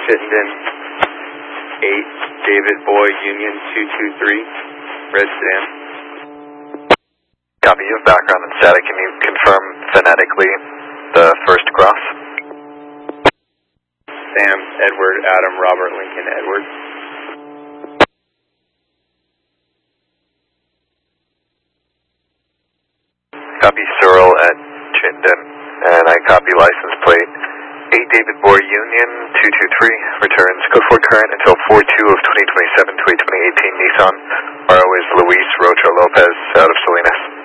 Chittenden 8, David Boy, Union 223, red sedan. Copy, you have background and static. Can you confirm phonetically the first cross? Sam, Edward, Adam, Robert, Lincoln, Edward. Copy, Cyril at Chittenden, and I copy license plate 8 David Boy Union 223, returns code 4 current until 4/2 of 2027 to a 2018 Nissan. RO is Luis Rocha Lopez out of Salinas.